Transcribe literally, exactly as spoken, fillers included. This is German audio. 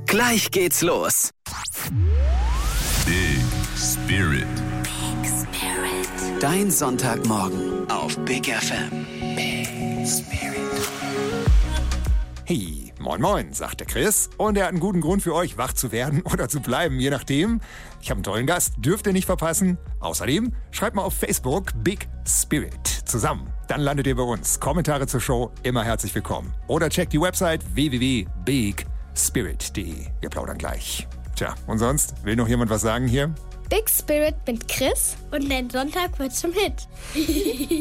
Gleich geht's los. Big Spirit. Big Spirit. Dein Sonntagmorgen auf Big F M. Big Spirit. Hey, moin moin, sagt der Chris. Und er hat einen guten Grund für euch, wach zu werden oder zu bleiben, je nachdem. Ich habe einen tollen Gast, dürft ihr nicht verpassen. Außerdem schreibt mal auf Facebook Big Spirit zusammen. Dann landet ihr bei uns. Kommentare zur Show, immer herzlich willkommen. Oder checkt die Website w w w punkt big spirit punkt d e. Wir plaudern gleich. Tja, und sonst? Will noch jemand was sagen hier? Big Spirit mit Chris und dein Sonntag wird zum Hit.